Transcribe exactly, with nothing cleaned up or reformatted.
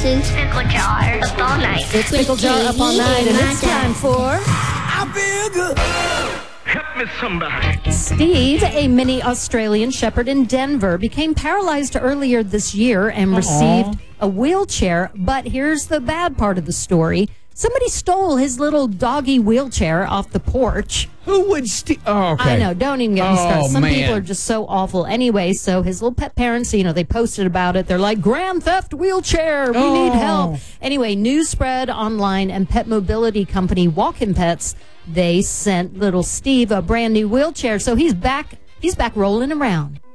listen to Pickle Jar up all night. It's Pickle Jar up all night, and it's time for... I feel good. Help me somebody. Steve, a mini Australian shepherd in Denver, became paralyzed earlier this year and received a wheelchair. But here's the bad part of the story. Somebody stole his little doggy wheelchair off the porch. Who would steal? Oh, okay. I know. Don't even get me Oh, started. Some man. people are just so awful. Anyway, so his little pet parents, you know, they posted about it. They're like, grand theft wheelchair. We Oh. need help. Anyway, news spread online, and pet mobility company Walkin' Pets, they sent little Steve a brand new wheelchair. So he's back. He's back rolling around.